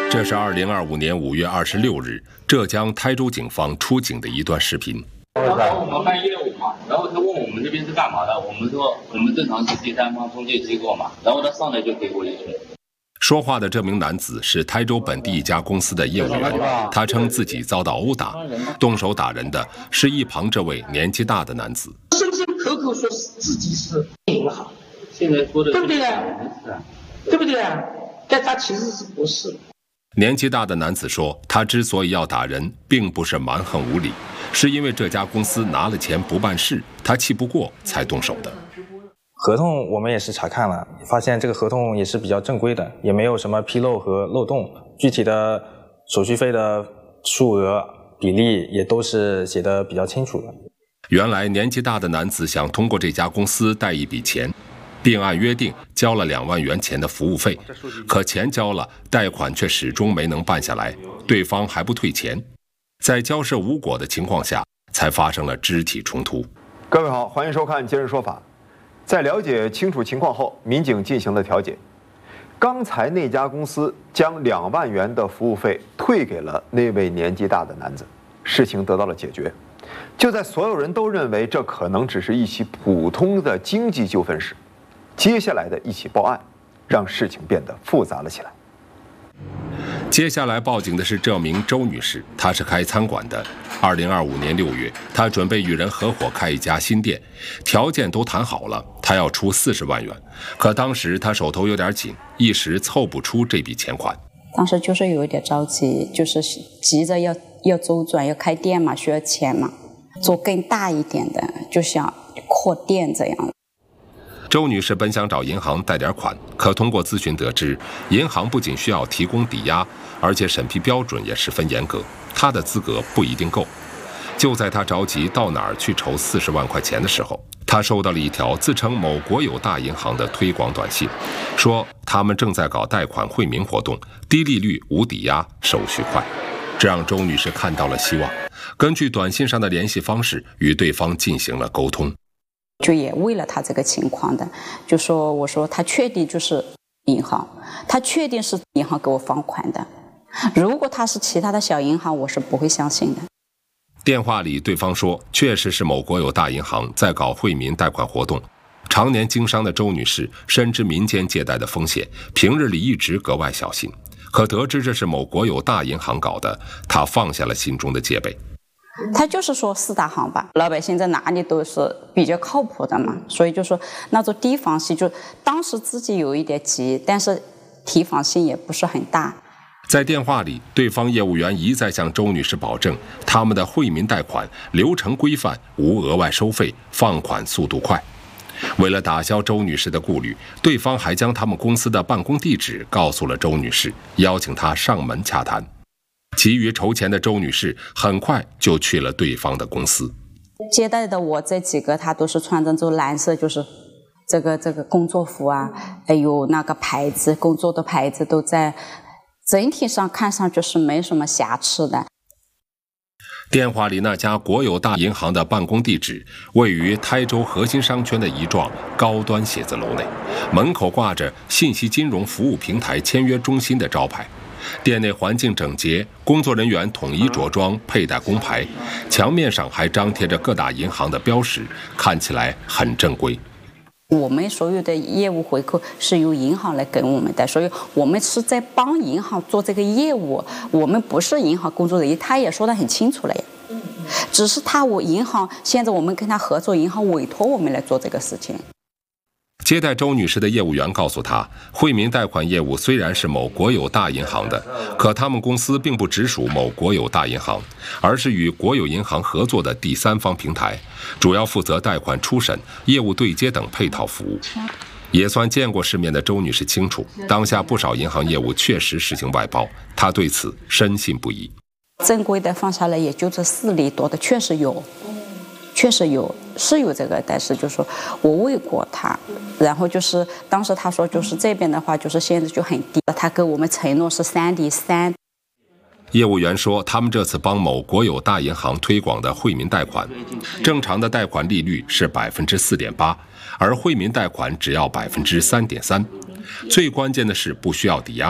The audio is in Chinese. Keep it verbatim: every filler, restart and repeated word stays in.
这是二零二五年五月二十六日，浙江台州警方出警的一段视频。 然后我们办业务嘛，然后他问我们这边是干嘛的，我们说我们正常是第三方中介机构嘛，然后他上来就给我一拳。 说话的这名男子是台州本地一家公司的业务员，他称自己遭到殴打，动手打人的是一旁这位年纪大的男子。 是不是口口说自己是银行？ 现在说的对不对？对不对？但他其实是不是。 年纪大的男子说，他之所以要打人，并不是蛮横无理，是因为这家公司拿了钱不办事，他气不过才动手的。 合同我们也是查看了，发现这个合同也是比较正规的，也没有什么纰漏和漏洞，具体的手续费的数额比例也都是写得比较清楚的。 原来年纪大的男子想通过这家公司贷一笔钱，并按约定交了两万元钱的服务费，可钱交了，贷款却始终没能办下来，对方还不退钱，在交涉无果的情况下，才发生了肢体冲突。 各位好，欢迎收看《今日说法》。在了解清楚情况后，民警进行了调解。刚才那家公司将两万元的服务费退给了那位年纪大的男子，事情得到了解决。就在所有人都认为这可能只是一起普通的经济纠纷时，接下来的一起报案，让事情变得复杂了起来。 接下来报警的是这名周女士，她是开餐馆的。二零二五年六月，她准备与人合伙开一家新店，条件都谈好了，她要出四十万元。可当时她手头有点紧，一时凑不出这笔钱款。 当时就是有一点着急，就是急着要要周转，要开店嘛，需要钱嘛，做更大一点的，就想扩店这样。 周女士本想找银行贷点款，可通过咨询得知，银行不仅需要提供抵押，而且审批标准也十分严格，她的资格不一定够。就在她着急到哪儿去筹四十万块钱的时候，她收到了一条自称某国有大银行的推广短信，说他们正在搞贷款惠民活动，低利率无抵押，手续快。这让周女士看到了希望，根据短信上的联系方式与对方进行了沟通。 就也为了他这个情况的，就说我说他确定就是银行，他确定是银行给我放款的，如果他是其他的小银行，我是不会相信的。 电话里对方说，确实是某国有大银行在搞惠民贷款活动。常年经商的周女士深知民间借贷的风险，平日里一直格外小心。可得知这是某国有大银行搞的，她放下了心中的戒备。 他就是说四大行吧，老百姓在哪里都是比较靠谱的嘛，所以就说那种提防性，就当时自己有一点急，但是提防性也不是很大。 在电话里，对方业务员一再向周女士保证，他们的惠民贷款流程规范，无额外收费，放款速度快。为了打消周女士的顾虑，对方还将他们公司的办公地址告诉了周女士，邀请她上门洽谈。急于筹钱的周女士很快就去了对方的公司。 接待的我这几个，他都是穿着这蓝色，就是这个这个工作服啊，还有那个牌子，工作的牌子都在，整体上看上去是没什么瑕疵的。 电话里那家国有大银行的办公地址位于台州核心商圈的一幢高端写字楼内，门口挂着信息金融服务平台签约中心的招牌。店内环境整洁，工作人员统一着装，佩戴工牌，墙面上还张贴着各大银行的标识，看起来很正规。 我们所有的业务回扣是由银行来给我们的，所以我们是在帮银行做这个业务，我们不是银行工作人员，他也说得很清楚了呀。只是他我银行现在我们跟他合作，银行委托我们来做这个事情。 接待周女士的业务员告诉她，惠民贷款业务虽然是某国有大银行的，可他们公司并不直属某国有大银行，而是与国有银行合作的第三方平台，主要负责贷款初审、业务对接等配套服务。也算见过世面的周女士清楚，当下不少银行业务确实实行外包，她对此深信不疑。 正规的放下来也就是四厘多的，确实有。确实有是有这个，但是就是说我问过他，然后就是当时他说就是这边的话就是现在就很低，他给我们承诺是三厘三。 业务员说，他们这次帮某国有大银行推广的惠民贷款，正常的贷款利率是百分之四点八，而惠民贷款只要百分之三点三。最关键的是不需要抵押。